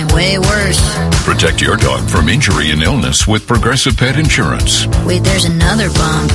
something way worse. Protect your dog from injury and illness with Progressive Pet Insurance. Wait, there's another bump.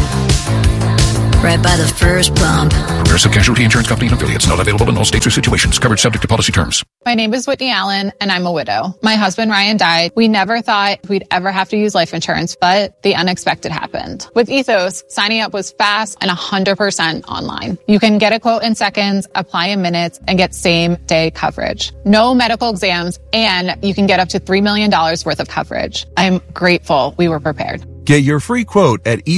Right by the first bump. Progressive Casualty Insurance Company and affiliates. Not available in all states or situations. Coverage subject to policy terms. My name is Whitney Allen, and I'm a widow. My husband, Ryan, died. We never thought we'd ever have to use life insurance, but the unexpected happened. With Ethos, signing up was fast and 100% online. You can get a quote in seconds, apply in minutes, and get same-day coverage. No medical exams, and you can get up to $3 million worth of coverage. I'm grateful we were prepared. Get your free quote at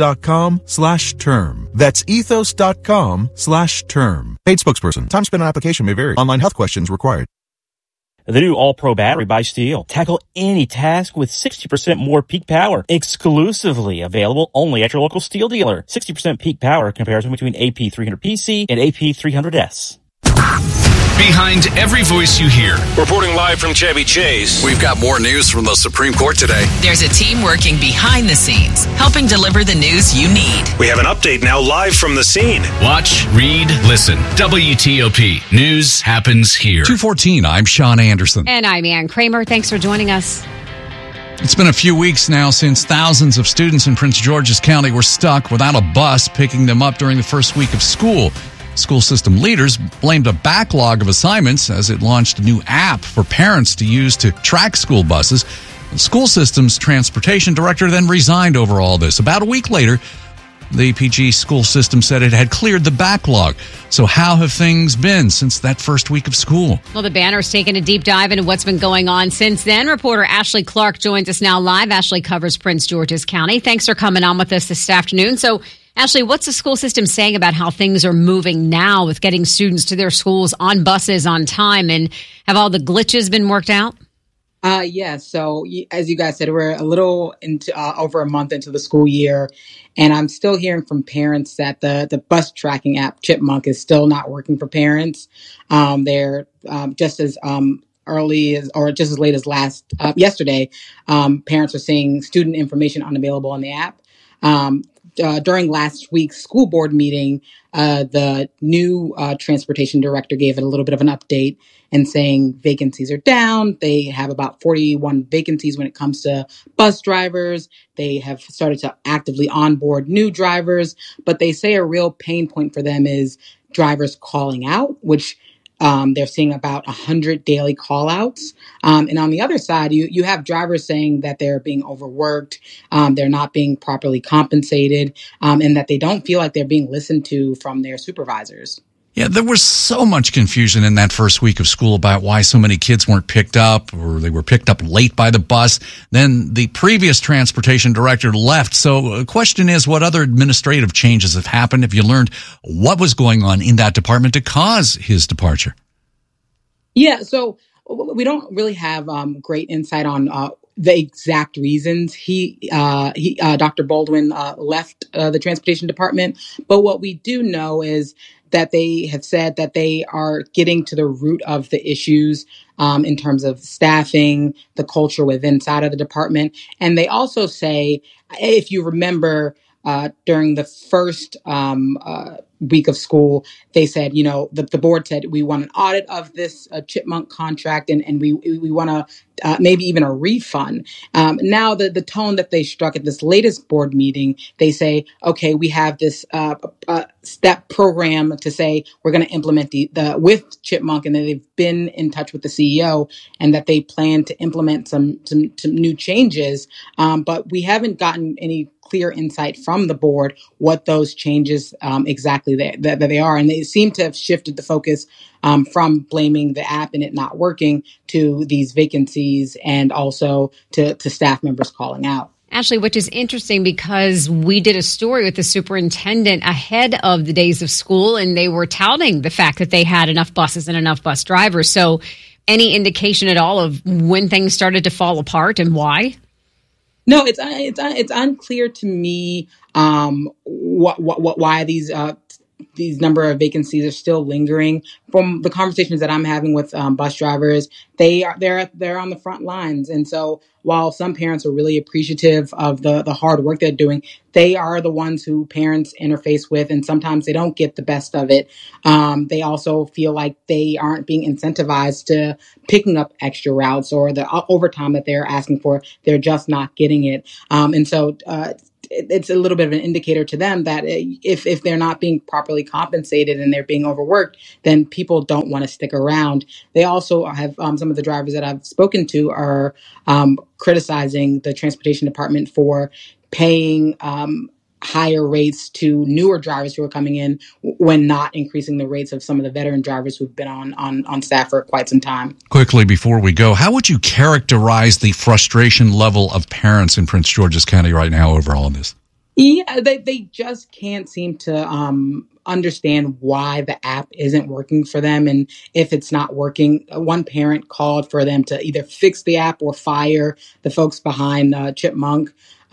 ethos.com/term. That's ethos.com/term. Paid spokesperson. Time spent on application may vary. Online health questions required. The new All-Pro battery by Steel. Tackle any task with 60% more peak power. Exclusively available only at your local Steel dealer. 60% peak power comparison between AP300PC and AP300S. Behind every voice you hear. Reporting live from Chevy Chase. We've got more news from the Supreme Court today. There's a team working behind the scenes, helping deliver the news you need. We have an update now live from the scene. Watch, read, listen. WTOP. News happens here. 2:14, I'm Sean Anderson. And I'm Ann Kramer. Thanks for joining us. It's been a few weeks now since thousands of students in Prince George's County were stuck without a bus picking them up during the first week of school. School system leaders blamed a backlog of assignments as it launched a new app for parents to use to track school buses. The school system's transportation director then resigned over all this. About a week later, the PG school system said it had cleared the backlog. So how have things been since that first week of school? Well, the Banner's taken a deep dive into what's been going on since then. Reporter Ashley Clark joins us now live. Ashley covers Prince George's County. Thanks for coming on with us this afternoon. So, Ashley, what's the school system saying about how things are moving now with getting students to their schools on buses on time? And have all the glitches been worked out? Yes. So as you guys said, we're a little into over a month into the school year, and I'm still hearing from parents that the bus tracking app Chipmunk is still not working for parents. They're just as early as or just as late as yesterday. Parents are seeing student information unavailable on the app. During last week's school board meeting, the new transportation director gave it a little bit of an update and saying vacancies are down. They have about 41 vacancies when it comes to bus drivers. They have started to actively onboard new drivers, but they say a real pain point for them is drivers calling out, which they're seeing about 100 daily call outs. And on the other side, you have drivers saying that they're being overworked, they're not being properly compensated, and that they don't feel like they're being listened to from their supervisors. Yeah, there was so much confusion in that first week of school about why so many kids weren't picked up or they were picked up late by the bus. Then the previous transportation director left. So the question is, what other administrative changes have happened? Have you learned what was going on in that department to cause his departure? Yeah, so we don't really have great insight on the exact reasons Dr. Baldwin left the transportation department. But what we do know is that they have said that they are getting to the root of the issues in terms of staffing, the culture within inside of the department. And they also say, if you remember, during the first week of school, they said, the board said, we want an audit of this Chipmunk contract and we want to maybe even a refund. Now the tone that they struck at this latest board meeting, they say, okay, we have this step program to say we're going to implement the with Chipmunk, and that they've been in touch with the CEO and that they plan to implement some new changes. But we haven't gotten any clear insight from the board what those changes exactly that they are. And they seem to have shifted the focus from blaming the app and it not working to these vacancies and also to staff members calling out. Ashley, which is interesting because we did a story with the superintendent ahead of the days of school, and they were touting the fact that they had enough buses and enough bus drivers. So any indication at all of when things started to fall apart and why? No, it's unclear to me why these these number of vacancies are still lingering. From the conversations that I'm having with bus drivers, they're on the front lines. And so while some parents are really appreciative of the hard work they're doing, they are the ones who parents interface with, and sometimes they don't get the best of it. They also feel like they aren't being incentivized to picking up extra routes, or the overtime that they're asking for, they're just not getting it. And so it's a little bit of an indicator to them that if they're not being properly compensated and they're being overworked, then people don't want to stick around. They also have some of the drivers that I've spoken to are criticizing the transportation department for paying higher rates to newer drivers who are coming in when not increasing the rates of some of the veteran drivers who've been on staff for quite some time. Quickly before we go, how would you characterize the frustration level of parents in Prince George's County right now over all of this? Yeah, they just can't seem to understand why the app isn't working for them. And if it's not working, one parent called for them to either fix the app or fire the folks behind Chipmunk.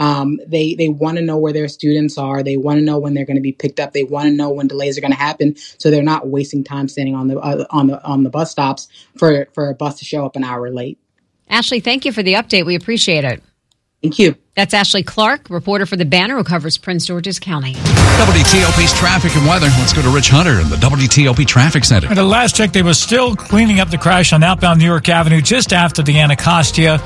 They want to know where their students are. They want to know when they're going to be picked up. They want to know when delays are going to happen, so they're not wasting time standing on the bus stops for a bus to show up an hour late. Ashley, thank you for the update. We appreciate it. Thank you. That's Ashley Clark, reporter for The Banner, who covers Prince George's County. WTOP's traffic and weather. Let's go to Rich Hunter in the WTOP Traffic Center. At the last check, they were still cleaning up the crash on outbound New York Avenue just after the Anacostia.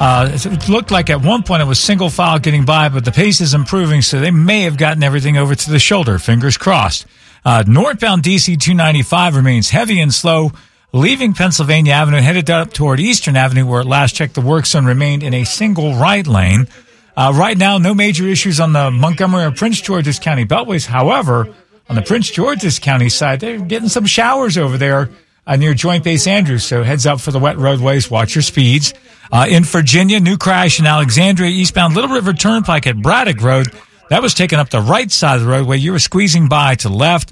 It looked like at one point it was single file getting by, but the pace is improving, so they may have gotten everything over to the shoulder. Fingers crossed. Northbound DC 295 remains heavy and slow, leaving Pennsylvania Avenue, headed up toward Eastern Avenue, where at last check the work zone remained in a single right lane. Right now, no major issues on the Montgomery or Prince George's County beltways. However, on the Prince George's County side, they're getting some showers over there near Joint Base Andrews, so heads up for the wet roadways. Watch your speeds. In Virginia, new crash in Alexandria, eastbound Little River Turnpike at Braddock Road. That was taking up the right side of the roadway. You were squeezing by to the left.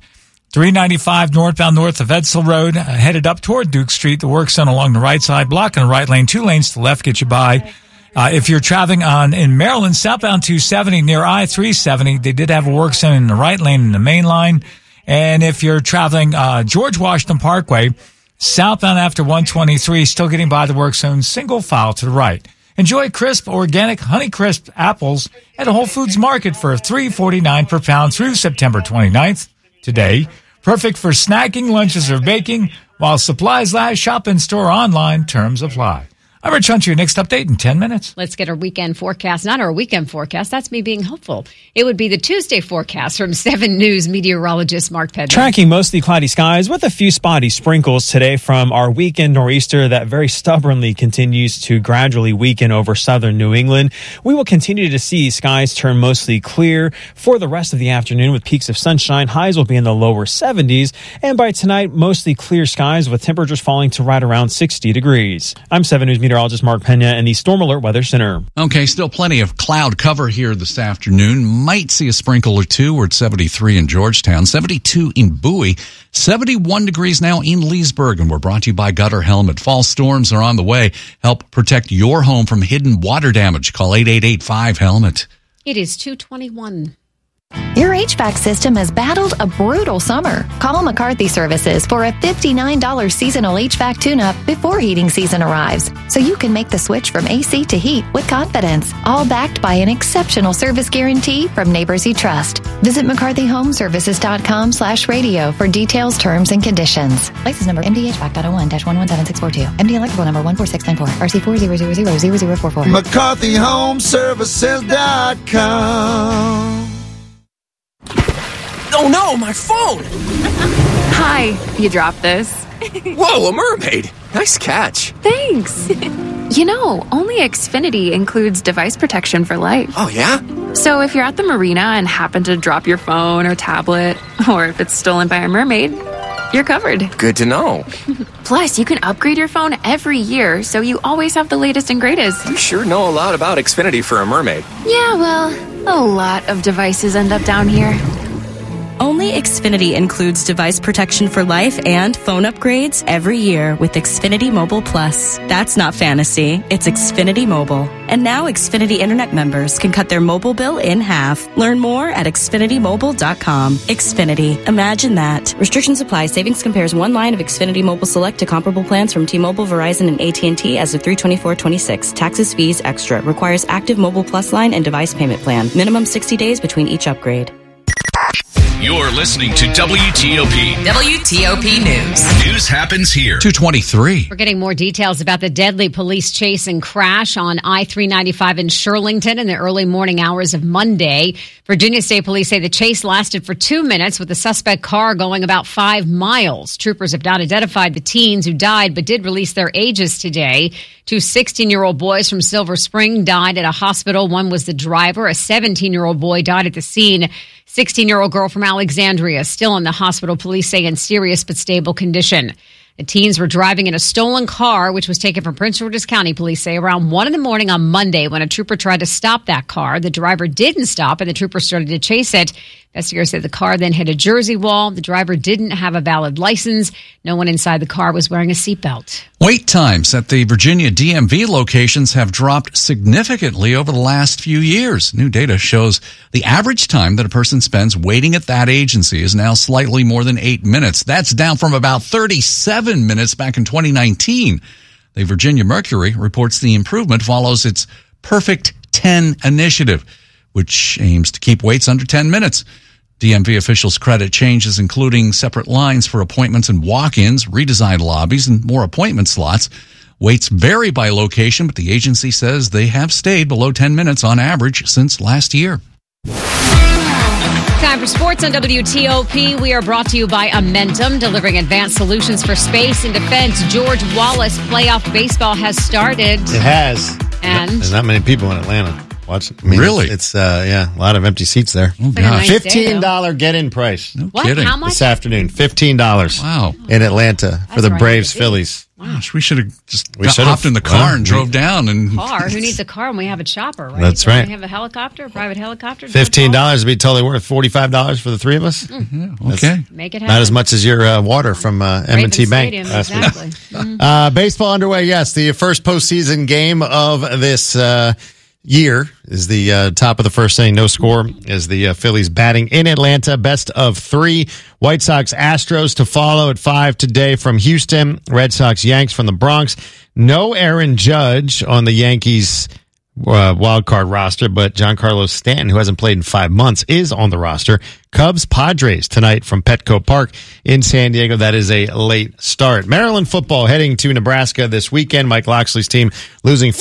395 northbound north of Edsel Road, headed up toward Duke Street. The work zone along the right side, blocking the right lane. 2 lanes to the left get you by. If you're traveling in Maryland, southbound 270 near I-370, they did have a work zone in the right lane in the main line. And if you're traveling George Washington Parkway, southbound after 123, still getting by the work zone, single file to the right. Enjoy crisp, organic Honeycrisp apples at a Whole Foods Market for $3.49 per pound through September 29th. Today, perfect for snacking, lunches, or baking. While supplies last, shop in store, online. Terms apply. I'm Rich Hunter. Your next update in 10 minutes. Let's get our weekend forecast. Not our weekend forecast. That's me being hopeful. It would be the Tuesday forecast from 7 News meteorologist Mark Pedro. Tracking mostly cloudy skies with a few spotty sprinkles today from our weekend nor'easter that very stubbornly continues to gradually weaken over southern New England. We will continue to see skies turn mostly clear for the rest of the afternoon with peaks of sunshine. Highs will be in the lower 70s. And by tonight, mostly clear skies with temperatures falling to right around 60 degrees. I'm 7 News meteorologist Mark Pena in the Storm Alert Weather Center. Okay, still plenty of cloud cover here this afternoon. Might see a sprinkle or two. We're at 73 in Georgetown, 72 in Bowie, 71 degrees now in Leesburg, and we're brought to you by Gutter Helmet. Fall storms are on the way. Help protect your home from hidden water damage. Call 888-5-HELMET. It is 2:21. Your HVAC system has battled a brutal summer. Call McCarthy Services for a $59 seasonal HVAC tune-up before heating season arrives, so you can make the switch from AC to heat with confidence, all backed by an exceptional service guarantee from neighbors you trust. Visit McCarthyHomeservices.com/radio for details, terms, and conditions. License number MDHVAC.01-117642. MD electrical number 14694. RC40000044. McCarthyHomeservices.com. Oh no, my phone! Hi, you dropped this. Whoa, a mermaid! Nice catch. Thanks. You know, only Xfinity includes device protection for life. Oh, yeah? So if you're at the marina and happen to drop your phone or tablet, or if it's stolen by a mermaid, you're covered. Good to know. Plus, you can upgrade your phone every year, so you always have the latest and greatest. You sure know a lot about Xfinity for a mermaid. Yeah, well, a lot of devices end up down here. Only Xfinity includes device protection for life and phone upgrades every year with Xfinity Mobile Plus. That's not fantasy, it's Xfinity Mobile. And now Xfinity Internet members can cut their mobile bill in half. Learn more at XfinityMobile.com. Xfinity. Imagine that. Restrictions apply. Savings compares one line of Xfinity Mobile Select to comparable plans from T-Mobile, Verizon, and AT&T as of 3/24/26. Taxes, fees, extra. Requires active Mobile Plus line and device payment plan. Minimum 60 days between each upgrade. You're listening to WTOP. WTOP News. News happens here. 2:23. We're getting more details about the deadly police chase and crash on I-395 in Shirlington in the early morning hours of Monday. Virginia State Police say the chase lasted for 2 minutes with the suspect car going about 5 miles. Troopers have not identified the teens who died but did release their ages today. 2 16-year-old boys from Silver Spring died at a hospital. One was the driver. A 17-year-old boy died at the scene. 16-year-old girl from Alexandria still in the hospital, police say in serious but stable condition. The teens were driving in a stolen car, which was taken from Prince George's County, police say, around 1 in the morning on Monday when a trooper tried to stop that car. The driver didn't stop, and the trooper started to chase it. Investigators said the car then hit a Jersey wall. The driver didn't have a valid license. No one inside the car was wearing a seatbelt. Wait times at the Virginia DMV locations have dropped significantly over the last few years. New data shows the average time that a person spends waiting at that agency is now slightly more than 8 minutes. That's down from about 37 minutes back in 2019. The Virginia Mercury reports the improvement follows its Perfect 10 initiative, which aims to keep waits under 10 minutes. DMV officials credit changes including separate lines for appointments and walk-ins, redesigned lobbies, and more appointment slots. Waits vary by location, but the agency says they have stayed below 10 minutes on average since last year. Time for sports on WTOP. We are brought to you by Amentum, delivering advanced solutions for space and defense. George Wallace playoff baseball has started. It has. And there's not many people in Atlanta. Really? It's a lot of empty seats there. Oh, gosh. Nice $15 get-in price. No What? kidding. How much? This afternoon. $15. Wow. In Atlanta for the where I Braves need to be. Phillies. Gosh, we should have just We should've. hopped in the car Well, and drove down. And Car? Who needs a car when we have a chopper, right? That's Don't right. We have a helicopter, a private helicopter. $15 would be totally worth $45 for the three of us. okay. Make it happen. Not as much as your water from M&T Bank. Stadium, last week. exactly. Baseball underway, yes. The first postseason game of this year is the top of the first inning. No score as the Phillies batting in Atlanta. Best of 3. White Sox Astros to follow at 5 today from Houston. Red Sox Yanks from the Bronx. No Aaron Judge on the Yankees wild card roster, but Giancarlo Stanton, who hasn't played in 5 months, is on the roster. Cubs Padres tonight from Petco Park in San Diego. That is a late start. Maryland football heading to Nebraska this weekend. Mike Loxley's team losing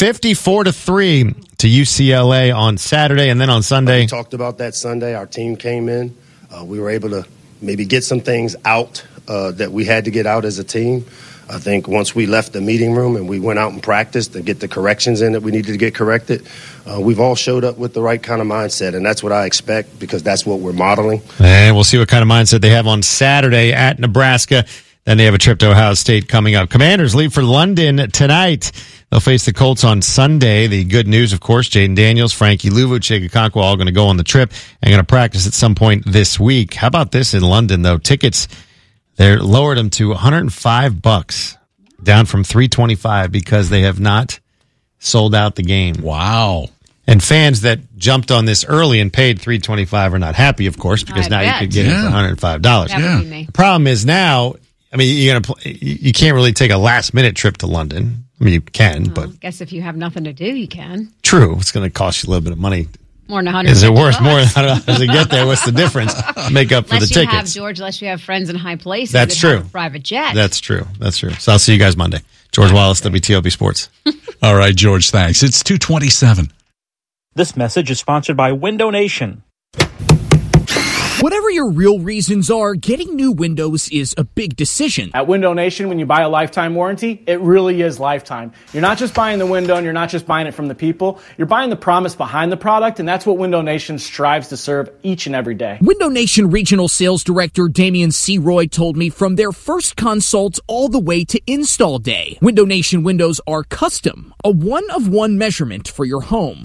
54-3 to UCLA on Saturday, and then on Sunday. We talked about that Sunday. Our team came in. We were able to maybe get some things out that we had to get out as a team. I think once we left the meeting room and we went out and practiced and get the corrections in that we needed to get corrected, we've all showed up with the right kind of mindset, and that's what I expect because that's what we're modeling. And we'll see what kind of mindset they have on Saturday at Nebraska. Then they have a trip to Ohio State coming up. Commanders leave for London tonight. They'll face the Colts on Sunday. The good news, of course, Jaden Daniels, Frankie Louvu, Chig Okonkwo all going to go on the trip and going to practice at some point this week. How about this in London, though? Tickets, they're lowered them to $105, down from $325 because they have not sold out the game. Wow. And fans that jumped on this early and paid $325 are not happy, of course, because now you could get it for $105. That would be me. The problem is now, I mean, you can't really take a last-minute trip to London. I mean, you can, but I guess if you have nothing to do, you can. true, it's going to cost you a little bit of money. More than $100. Is it worth more? I don't know. As you get there, what's the difference? Make up for the tickets. Unless you have friends in high places. That's that true. have a private jet. That's true. So I'll see you guys Monday. George Wallace, WTOP Sports. All right, George, thanks. It's 2:27. This message is sponsored by Window Nation. Whatever your real reasons are, getting new windows is a big decision. At Window Nation, when you buy a lifetime warranty, it really is lifetime. You're not just buying the window and you're not just buying it from the people. You're buying the promise behind the product, and that's what Window Nation strives to serve each and every day. Window Nation Regional Sales Director Damian C. Roy told me from their first consult all the way to install day, Window Nation windows are custom, a one-of-one measurement for your home.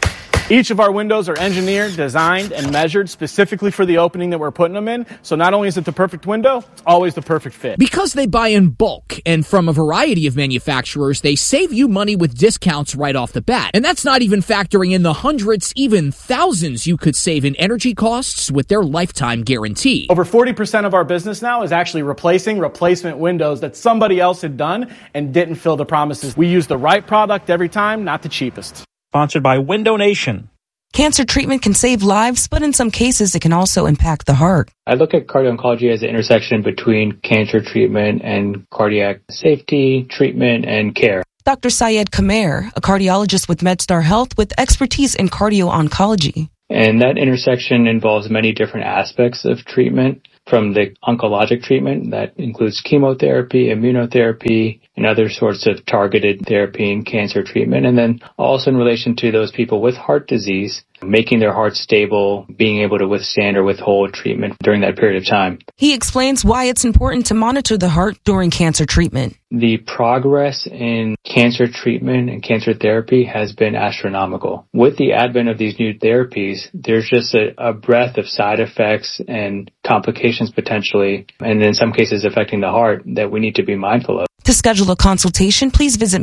Each of our windows are engineered, designed, and measured specifically for the opening that we're putting them in. So not only is it the perfect window, it's always the perfect fit. Because they buy in bulk and from a variety of manufacturers, they save you money with discounts right off the bat. And that's not even factoring in the hundreds, even thousands you could save in energy costs with their lifetime guarantee. Over 40% of our business now is actually replacing replacement windows that somebody else had done and didn't fill the promises. We use the right product every time, not the cheapest. Sponsored by Window Nation. Cancer treatment can save lives, but in some cases it can also impact the heart. I look at cardio-oncology as the intersection between cancer treatment and cardiac safety, treatment, and care. Dr. Syed Kamer, a cardiologist with MedStar Health with expertise in cardio-oncology. And that intersection involves many different aspects of treatment, from the oncologic treatment that includes chemotherapy, immunotherapy, and other sorts of targeted therapy and cancer treatment. And then also in relation to those people with heart disease, making their heart stable, being able to withstand or withhold treatment during that period of time. He explains why it's important to monitor the heart during cancer treatment. The progress in cancer treatment and cancer therapy has been astronomical. With the advent of these new therapies, there's just a breadth of side effects and complications potentially, and in some cases affecting the heart, that we need to be mindful of. To schedule a consultation, please visit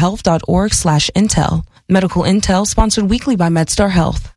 medstarhealth.org/intel. Medical Intel, sponsored weekly by MedStar Health.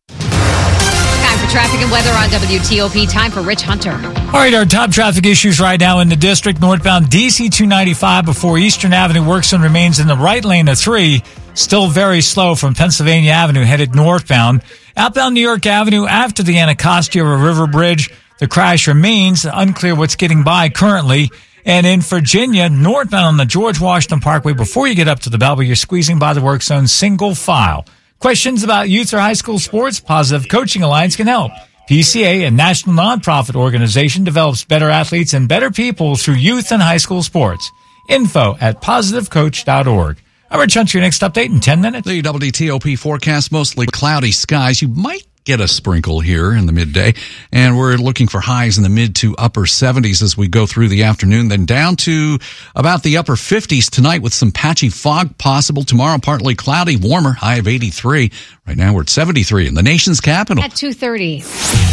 Time for traffic and weather on WTOP. Time for Rich Hunter. All right, our top traffic issues right now in the district. Northbound DC 295 before Eastern Avenue work zone remains in the right lane of 3. Still very slow from Pennsylvania Avenue headed northbound. Outbound New York Avenue after the Anacostia River Bridge. The crash remains. Unclear what's getting by currently. And in Virginia, northbound on the George Washington Parkway, before you get up to the Bellevue, you're squeezing by the work zone single file. Questions about youth or high school sports? Positive Coaching Alliance can help. PCA, a national nonprofit organization, develops better athletes and better people through youth and high school sports. Info at positivecoach.org. I'm Rich Hunter, your next update in 10 minutes. The WTOP forecast, mostly cloudy skies. You might get a sprinkle here in the midday, and we're looking for highs in the mid to upper 70s as we go through the afternoon, then down to about the upper 50s tonight with some patchy fog possible. Tomorrow, partly cloudy, warmer, high of 83. Right now, we're at 73 in the nation's capital. At 2:30.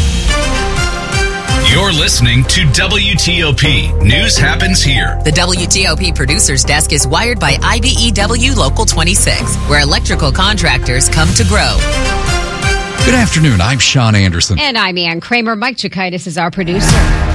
You're listening to WTOP. News happens here. The WTOP Producers Desk is wired by IBEW Local 26, where electrical contractors come to grow. Good afternoon. I'm Sean Anderson. And I'm Ann Kramer. Mike Chikaitis is our producer.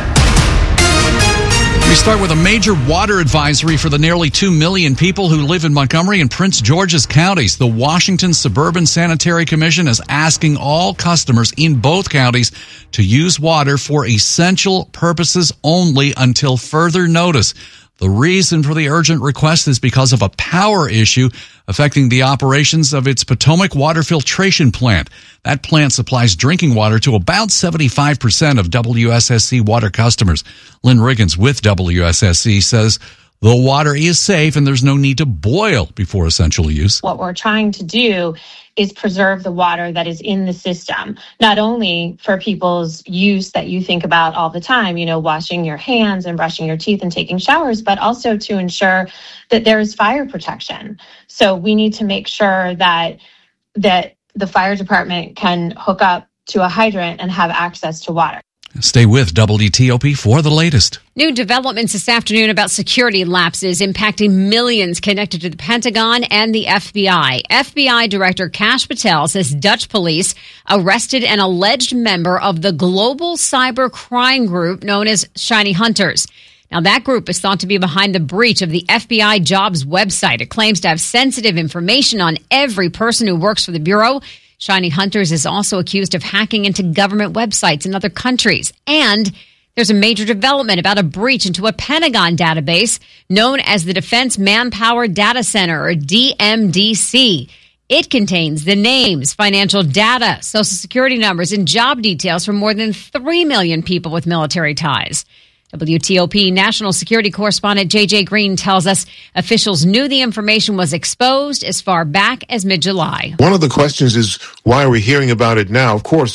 We start with a major water advisory for the nearly 2 million people who live in Montgomery and Prince George's counties. The Washington Suburban Sanitary Commission is asking all customers in both counties to use water for essential purposes only until further notice. The reason for the urgent request is because of a power issue affecting the operations of its Potomac water filtration plant. That plant supplies drinking water to about 75% of WSSC water customers. Lynn Riggins with WSSC says the water is safe and there's no need to boil before essential use. What we're trying to do is preserve the water that is in the system, not only for people's use that you think about all the time, you know, washing your hands and brushing your teeth and taking showers, but also to ensure that there is fire protection. So we need to make sure that the fire department can hook up to a hydrant and have access to water. Stay with WTOP for the latest. New developments this afternoon about security lapses impacting millions connected to the Pentagon and the FBI. FBI Director Kash Patel says Dutch police arrested an alleged member of the global cyber crime group known as Shiny Hunters. Now, that group is thought to be behind the breach of the FBI jobs website. It claims to have sensitive information on every person who works for the Bureau. Shiny Hunters is also accused of hacking into government websites in other countries. And there's a major development about a breach into a Pentagon database known as the Defense Manpower Data Center, or DMDC. It contains the names, financial data, social security numbers, and job details for more than 3 million people with military ties. WTOP national security correspondent J.J. Green tells us officials knew the information was exposed as far back as mid-July. One of the questions is, why are we hearing about it now? Of course,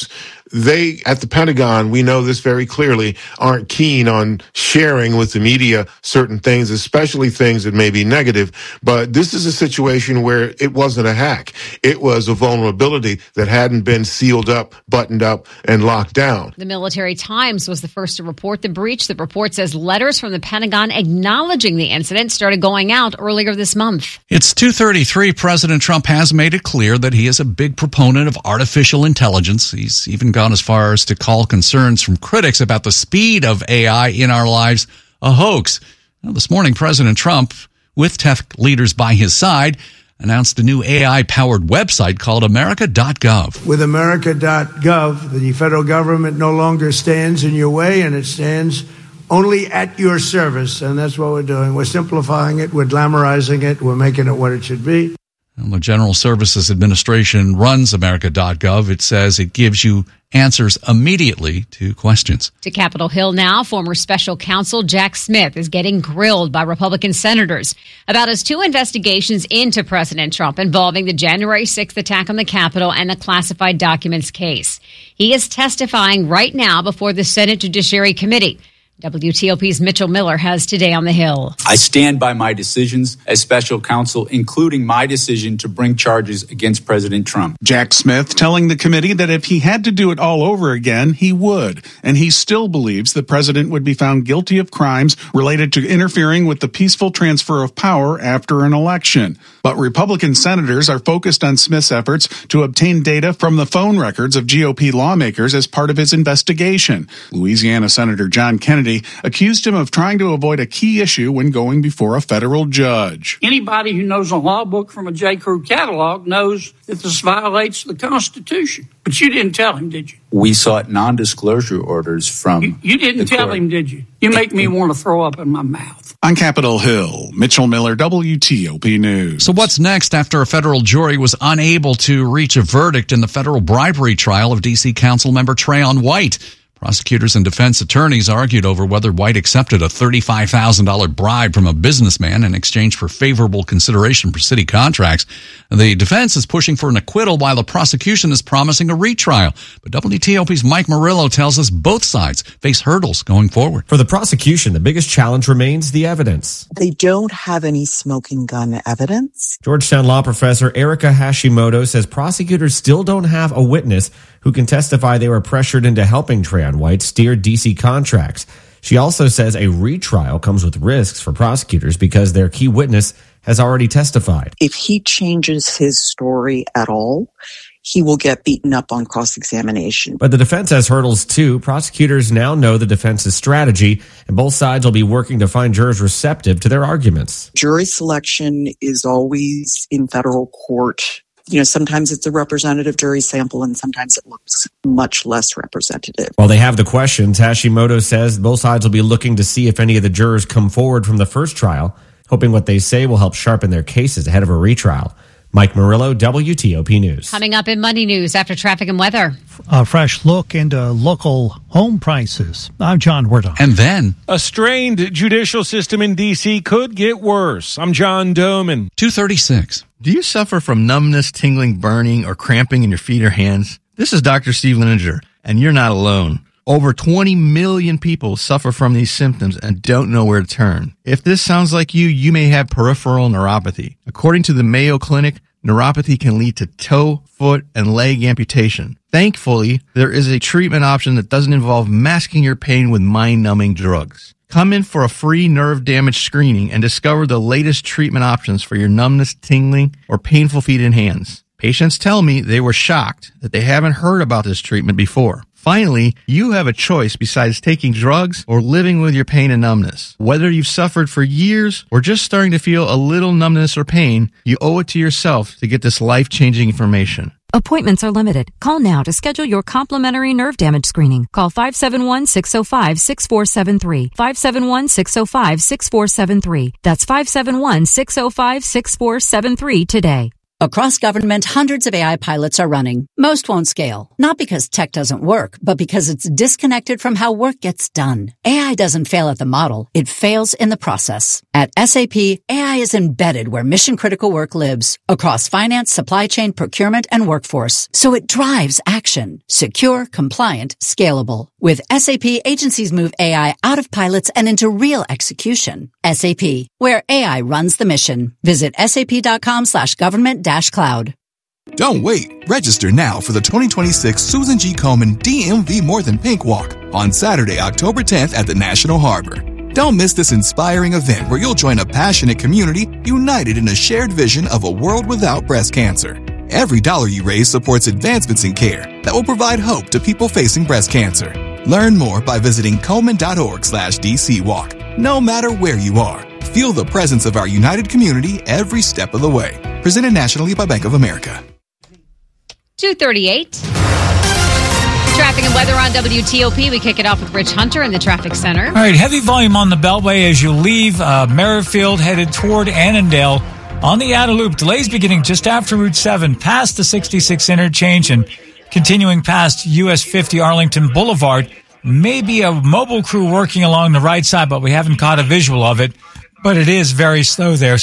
they, at the Pentagon, we know this very clearly, aren't keen on sharing with the media certain things, especially things that may be negative. But this is a situation where it wasn't a hack. It was a vulnerability that hadn't been sealed up, buttoned up, and locked down. The Military Times was the first to report the breach. The report says letters from the Pentagon acknowledging the incident started going out earlier this month. It's 2:33. President Trump has made it clear that he is a big proponent of artificial intelligence. He's even gone as far as to call concerns from critics about the speed of AI in our lives a hoax. Now, this morning, President Trump, with tech leaders by his side, announced a new AI-powered website called America.gov. With America.gov, the federal government no longer stands in your way, and it stands only at your service. And that's what we're doing. We're simplifying it. We're glamorizing it. We're making it what it should be. The General Services Administration runs America.gov. It says it gives you answers immediately to questions. To Capitol Hill now, former special counsel Jack Smith is getting grilled by Republican senators about his two investigations into President Trump involving the January 6th attack on the Capitol and the classified documents case. He is testifying right now before the Senate Judiciary Committee. WTOP's Mitchell Miller has Today on the Hill. I stand by my decisions as special counsel, including my decision to bring charges against President Trump. Jack Smith telling the committee that if he had to do it all over again, he would. And he still believes the president would be found guilty of crimes related to interfering with the peaceful transfer of power after an election. But Republican senators are focused on Smith's efforts to obtain data from the phone records of GOP lawmakers as part of his investigation. Louisiana Senator John Kennedy accused him of trying to avoid a key issue when going before a federal judge. Anybody who knows a law book from a J. Crew catalog knows that this violates the Constitution. But you didn't tell him, did you? We sought non-disclosure orders from You didn't tell him, did you? You make me want to throw up in my mouth. On Capitol Hill, Mitchell Miller, WTOP News. So what's next after a federal jury was unable to reach a verdict in the federal bribery trial of D.C. Councilmember Trayon White? Prosecutors and defense attorneys argued over whether White accepted a $35,000 bribe from a businessman in exchange for favorable consideration for city contracts. The defense is pushing for an acquittal while the prosecution is promising a retrial. But WTOP's Mike Murillo tells us both sides face hurdles going forward. For the prosecution, the biggest challenge remains the evidence. They don't have any smoking gun evidence. Georgetown law professor Erica Hashimoto says prosecutors still don't have a witness who can testify they were pressured into helping Trayon White steer D.C. contracts. She also says a retrial comes with risks for prosecutors because their key witness has already testified. If he changes his story at all, he will get beaten up on cross-examination. But the defense has hurdles too. Prosecutors now know the defense's strategy, and both sides will be working to find jurors receptive to their arguments. Jury selection is always in federal court. Sometimes it's a representative jury sample and sometimes it looks much less representative. While they have the questions, Hashimoto says both sides will be looking to see if any of the jurors come forward from the first trial, hoping what they say will help sharpen their cases ahead of a retrial. Mike Murillo, WTOP News. Coming up in Money News after traffic and weather. A fresh look into local home prices. I'm John Werdon. And then a strained judicial system in D.C. could get worse. I'm John Doman. 2:36. Do you suffer from numbness, tingling, burning, or cramping in your feet or hands? This is Dr. Steve Lininger, and you're not alone. Over 20 million people suffer from these symptoms and don't know where to turn. If this sounds like you may have peripheral neuropathy. According to the Mayo Clinic, neuropathy can lead to toe, foot, and leg amputation. Thankfully, there is a treatment option that doesn't involve masking your pain with mind-numbing drugs. Come in for a free nerve damage screening and discover the latest treatment options for your numbness, tingling, or painful feet and hands. Patients tell me they were shocked that they haven't heard about this treatment before. Finally, you have a choice besides taking drugs or living with your pain and numbness. Whether you've suffered for years or just starting to feel a little numbness or pain, you owe it to yourself to get this life-changing information. Appointments are limited. Call now to schedule your complimentary nerve damage screening. Call 571-605-6473. 571-605-6473. That's 571-605-6473 today. Across government, hundreds of AI pilots are running. Most won't scale, not because tech doesn't work, but because it's disconnected from how work gets done. AI doesn't fail at the model, it fails in the process. At SAP, AI is embedded where mission-critical work lives, across finance, supply chain, procurement, and workforce. So it drives action. Secure, compliant, scalable. With SAP, agencies move AI out of pilots and into real execution. SAP, where AI runs the mission. Visit sap.com/government-cloud. Don't wait. Register now for the 2026 Susan G. Komen DMV More Than Pink Walk on Saturday, October 10th at the National Harbor. Don't miss this inspiring event where you'll join a passionate community united in a shared vision of a world without breast cancer. Every dollar you raise supports advancements in care that will provide hope to people facing breast cancer. Learn more by visiting Komen.org/DC Walk. No matter where you are, feel the presence of our united community every step of the way. Presented nationally by Bank of America. 2:38. Traffic and weather on WTOP. We kick it off with Rich Hunter in the traffic center. All right, heavy volume on the Beltway as you leave Merrifield headed toward Annandale. On the outer loop, delays beginning just after Route 7, past the 66 interchange and continuing past US 50 Arlington Boulevard. Maybe a mobile crew working along the right side, but we haven't caught a visual of it. But it is very slow there.